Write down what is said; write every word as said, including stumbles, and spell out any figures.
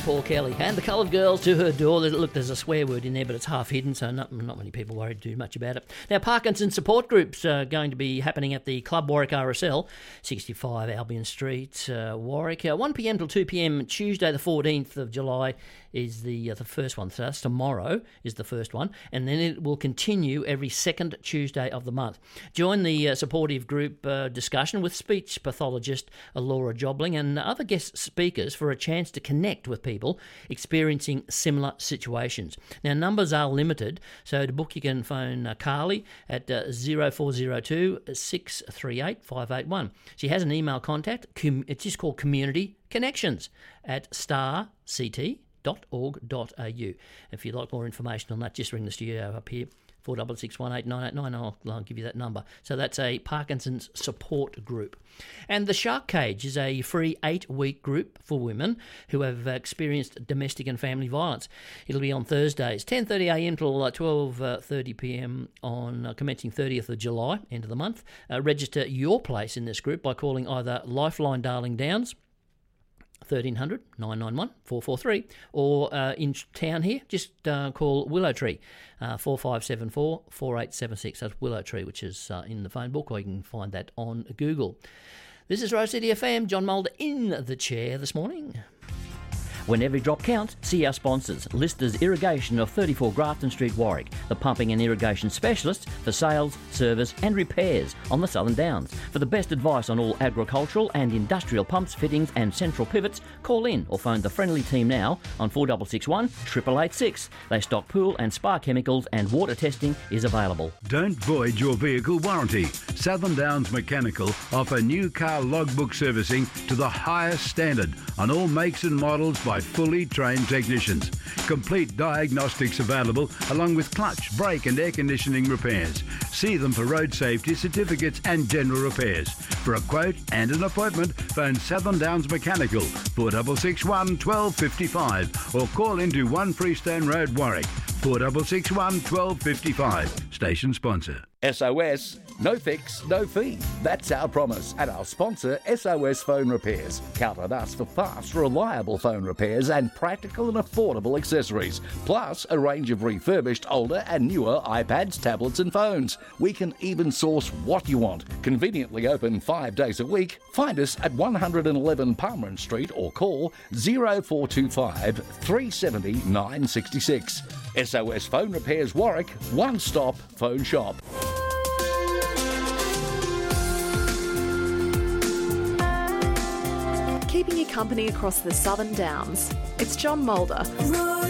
Paul Kelly. And the coloured girls to her door. Look, there's a swear word in there, but it's half hidden, so not, not many people worried too much about it. Now, Parkinson's support groups are going to be happening at the Club Warwick R S L, sixty-five Albion Street, uh, Warwick. Uh, one p m till two p m Tuesday the fourteenth of July is the uh, the first one. So that's tomorrow is the first one, and then it will continue every second Tuesday of the month. Join the uh, supportive group uh, discussion with speech pathologist Laura Jobling and other guest speakers for a chance to connect with people experiencing similar situations. Now, numbers are limited, so to book you can phone uh, Carly at uh, zero four zero two, six three eight, five eight one. She has an email contact. Com- it's just called Community Connections at star c t dot org dot a u. If you'd like more information on that, just ring the studio up here, four six six, one eight nine eight nine, I'll, I'll give you that number. So that's a Parkinson's support group. And the Shark Cage is a free eight-week group for women who have experienced domestic and family violence. It'll be on Thursdays, ten thirty a m till twelve thirty p m on uh, commencing thirtieth of July, end of the month. Uh, register your place in this group by calling either Lifeline Darling Downs, thirteen hundred, nine nine one, four four three, or uh, in town here, just uh, call Willow Tree, uh, four five seven four, four eight seven six. That's Willow Tree, which is uh, in the phone book, or you can find that on Google. This is Rose City F M, John Mulder in the chair this morning. When every drop counts, see our sponsors. Listers Irrigation of thirty-four Grafton Street, Warwick, the pumping and irrigation specialists for sales, service and repairs on the Southern Downs. For the best advice on all agricultural and industrial pumps, fittings and central pivots, call in or phone the friendly team now on four six six one, eight eight eight six. They stock pool and spa chemicals and water testing is available. Don't void your vehicle warranty. Southern Downs Mechanical offer new car logbook servicing to the highest standard on all makes and models by fully trained technicians. Complete diagnostics available along with clutch, brake and air conditioning repairs. See them for road safety certificates and general repairs. For a quote and an appointment, phone Southern Downs Mechanical four six six one, one two five five or call into one Freestone Road, Warwick, four six six one, one two five five. Station sponsor. S O S, no fix, no fee. That's our promise. And our sponsor, S O S Phone Repairs. Count on us for fast, reliable phone repairs and practical and affordable accessories. Plus, a range of refurbished, older and newer iPads, tablets and phones. We can even source what you want. Conveniently open five days a week. Find us at one eleven Palmerin Street or call zero four two five, three seven zero, nine six six. S O S Phone Repairs Warwick, one-stop phone shop. Keeping you company across the Southern Downs. It's John Mulder.